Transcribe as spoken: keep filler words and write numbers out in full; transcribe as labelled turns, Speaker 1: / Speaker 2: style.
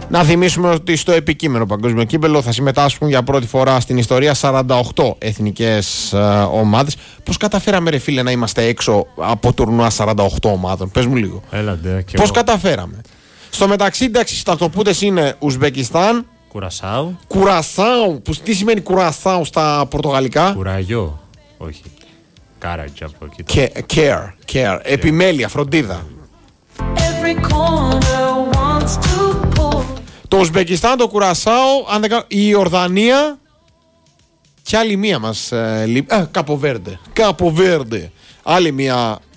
Speaker 1: Να θυμίσουμε ότι στο επικείμενο παγκόσμιο κύπελλο θα συμμετάσχουν για πρώτη φορά στην ιστορία σαράντα οκτώ εθνικές ε, ομάδες. Πώς καταφέραμε, ρε φίλε, να είμαστε έξω από τουρνουά σαράντα οκτώ ομάδων? Πες μου λίγο.
Speaker 2: Έλατε,
Speaker 1: πώς εγώ. καταφέραμε. Στο μεταξύ, εντάξει, οι στρατοπούτες είναι Ουσμπεκιστάν,
Speaker 2: Κουρασάου.
Speaker 1: Κουρασάου. Που, τι σημαίνει Κουρασάου στα πορτογαλικά?
Speaker 2: Κουραγιό. Όχι. Κάρατζα από εκεί.
Speaker 1: Και, care, care. Επιμέλεια, φροντίδα. Το Ουσμπεκιστάν, το Κουρασάου, αν δεν κάνω, η Ιορδανία και άλλη μία μας ε, λείπει. Α, Καποβέρντε. Καποβέρντε. Άλλη μία